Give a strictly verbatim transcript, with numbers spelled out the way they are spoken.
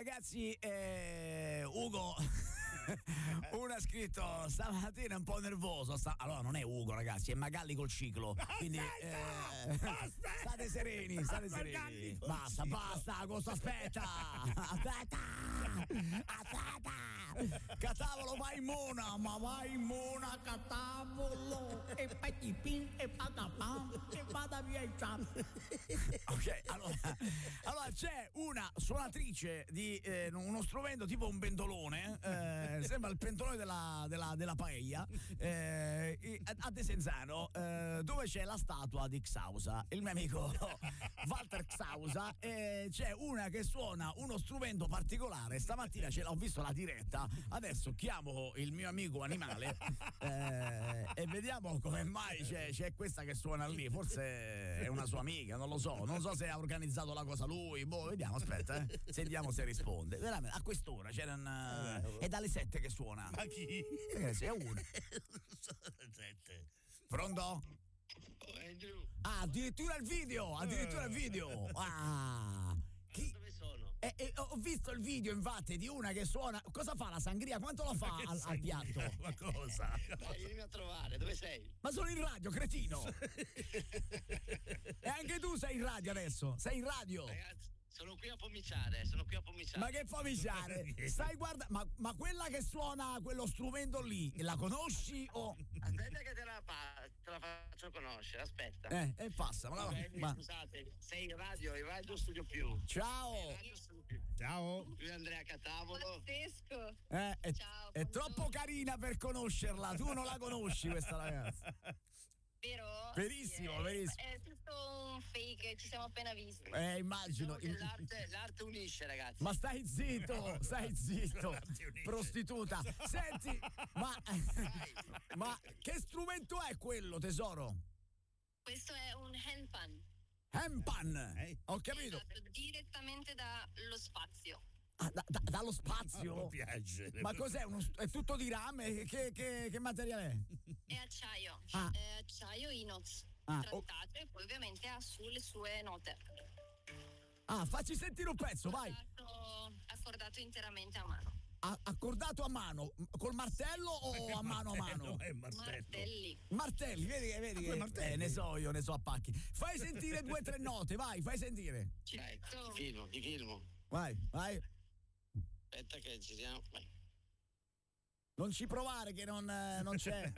ragazzi, eh, Ugo uno ha scritto stamattina un po' nervoso. Sta... Allora non è Ugo, ragazzi, è Magalli col ciclo. Quindi eh, state sereni, state sereni. Basta, basta, questo aspetta. Aspetta. Aspetta. Catavolo va in mona, ma va in mona Catavolo. E poi pin e patapam e vada via il ciao. Ok, allora, allora c'è una suonatrice di eh, uno strumento tipo un pentolone, eh, sembra il pentolone della, della, della paella, eh, a Desenzano, eh, dove c'è la statua di Xausa, il mio amico Walter Xausa, e c'è una che suona uno strumento particolare. Stamattina ce l'ho visto la diretta, adesso chiamo il mio amico animale eh, e vediamo come mai c'è, c'è questa che suona lì. Forse è una sua amica, non lo so, non so se ha organizzato la cosa lui, boh, vediamo, aspetta, eh. Sentiamo se risponde. Veramente, a quest'ora c'era un, uh, è dalle sette che suona. Ma chi? Eh, sì, è uno. Pronto? Oh, Andrew. Ah, addirittura il video, addirittura il video. Ah. Chi? Dove sono? Eh, eh, ho visto il video infatti di una che suona. Cosa fa la sangria? Quanto lo fa al, al piatto? Ma cosa? Dai, vieni a trovare, dove sei? Ma sono in radio, cretino. E anche tu sei in radio adesso. Sei in radio. Ragazzi, sono qui a pomiciare, sono qui a pomiciare. Ma che pomiciare? Stai guardando, ma, ma quella che suona quello strumento lì, la conosci o? Aspetta che te la, pa- te la faccio conoscere, aspetta. Eh, e passa, ma, Okay, ma... Scusate, sei in radio, in radio studio più. Ciao. Sei in radio studio più. Ciao. Io Andrea Catavolo. Pazzesco. Eh, è, Ciao, è buongiorno. troppo carina per conoscerla, tu non la conosci questa ragazza. Vero? Verissimo, Sì, è, verissimo. è tutto un fake, ci siamo appena visti. Eh, immagino. Diciamo che l'arte, l'arte unisce, ragazzi. Ma stai zitto, stai zitto, prostituta. Senti, ma, ma che strumento è quello, tesoro? Questo è un handpan. Handpan, Eh? ho capito. Esatto, direttamente dallo spazio. Ah, da- da- dallo spazio? Non mi piace. Ma cos'è? Uno, è tutto di rame? Che, che, che materiale è? È acciaio. Ah. È acciaio inox. Ah, trattato e poi ovviamente ha sulle sue note. Ah, facci sentire un pezzo, vai. Accordato, accordato interamente a mano. A- accordato a mano, col martello o a mano a mano? No, è martello. Martelli. Martelli, vedi che vedi Ah, che martelli. eh, ne so io, ne so a pacchi. Fai sentire due o tre note, vai, fai sentire. Dai, Certo. ti filmo, ti filmo. Vai, vai. Aspetta che ci siamo. Vai. Non ci provare che non, eh, non c'è.